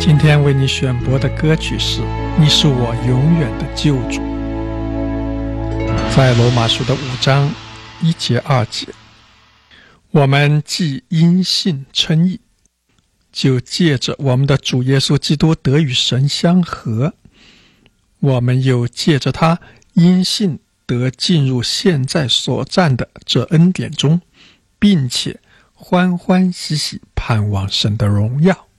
今天为你选播的歌曲是《你是我永远的救主》。在罗马书的5章1节2节，我们既因信称义，就借着我们的主耶稣基督得与神相合，我们又借着他因信得进入现在所占的这恩典中，并且欢欢喜喜盼望神的荣耀。